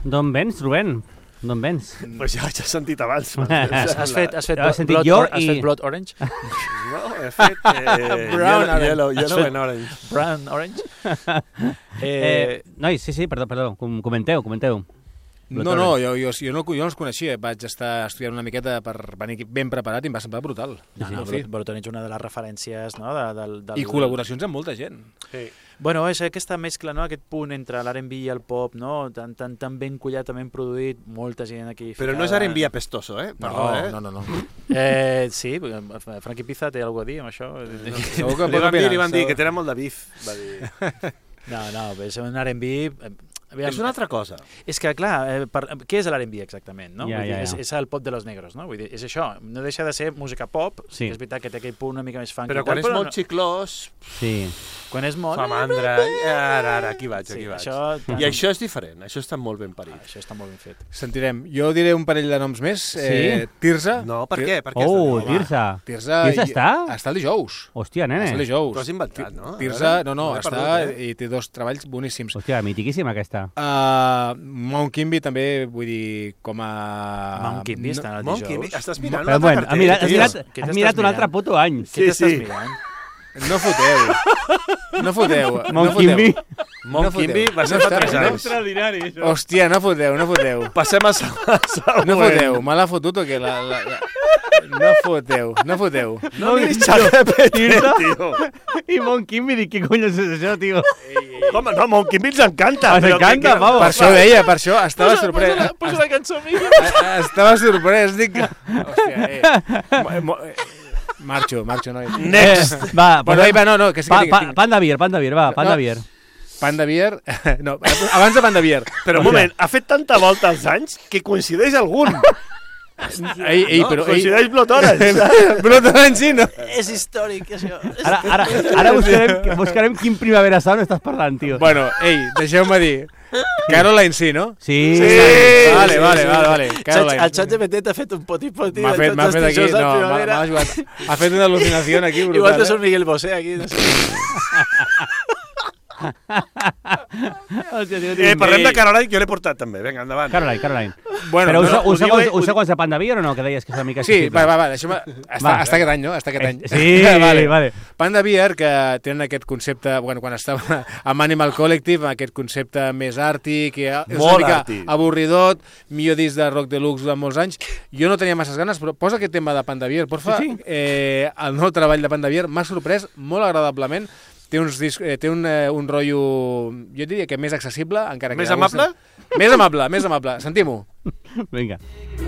D'on vens, Rubén? D'on vens? Pues ja he sentit abans. Has fet Blood Orange? No, he fet Yellow and Orange. Brown Orange? Nois, sí, perdó, comenteu. No, jo no els coneixia. Vaig estar estudiant una miqueta per venir ben preparat i em va semblar brutal. Blood Orange és una de les referències, no? I col·laboracions amb molta gent. Sí. Bueno, és aquesta mescla, no? Aquest punt entre l'R&B i el pop, no? Tan ben collat, tan ben produït, molta gent aquí ficada. Però no és R&B apestoso, Perdó, No. Sí, Frankie Pizza té alguna a dir amb això? Li van dir que tenen molt de bif. No, és un R&B... És una altra cosa. És que, clar, què és l'R&B exactament? No? És el pop de los negros, no? Vull dir, és això, no deixa de ser música pop, és veritat que té aquell punt una mica més funky. Però quan és molt xiclós... Sí. Quan és molt... Fa mandra. Ara, aquí vaig. I això és diferent, això està molt ben parit. Això està molt ben fet. Sentirem. Jo diré un parell de noms més. Tirza. No, per què? Tirza. Tirza està? Està el dijous. Hòstia, nene. Està el dijous. T'ho has inventat, no? Tirza, no, està i té 2 treballs boníssims. Hòstia, mitiquíssima aquesta. Mount Kimby també, vull dir, com a... Mount Kimby està el dijous? Estàs mirant l'altre cartell? Has mirat un altre puto any. Què t'estàs mirant? No foteu. Mount Kimby. Mount Kimby va ser fa 3 anys. Extraordinari, això. Hòstia, no foteu. Passem a següent. No foteu, me l'ha fotut o què? No foteu. No miris Xavier, tio. I Mount Kimby, dic, què cony és això, tio? Home, no, Mount Kimby ens encanta. Ens encanta, pavo. Per això ho deia, per això estava sorprès. Posa la cançó, amiga. Estava sorprès, dic... Hòstia, Marxo, noi. Next. Va, no, que sí que tinc. Panda Beer, va, Panda Beer. Panda Beer? No, abans de Panda Beer. Però un moment, ha fet tanta volta als anys que coincideix algun. Coincideix Blood Orange. Blood Orange, sí, no? És històric, això. Ara buscarem quin Primavera Sound estàs parlant, tio. Bueno, deixeu-me dir. Caroline sí, no? Sí. Vale. El ChatGPT t'ha fet un poti-poti. M'ha fet aquí, m'ha jugat. Ha fet una al·lucinació aquí brutal. Igual que és un Miguel Bosé aquí. Parlem de Caroline, que jo l'he portat també. Vinga, endavant. Caroline. Bueno, però us segons de Panda Beer o no? Que deies que és una mica... Sí, va, deixa'm... Està aquest any, no? Està aquest any. Sí, vale. Panda Beer, que tenen aquest concepte... Bueno, quan estava amb Animal Collective, aquest concepte més àrtic, és una mica avorridot, millor disc de rock deluxe de molts anys. Jo no tenia masses ganes, però posa aquest tema de Panda Beer, porfa. El nou treball de Panda Beer m'ha sorprès molt agradablement. Té un rotllo, jo diria que més accessible, encara que... Més amable? Més amable. Sentim-ho. Vinga.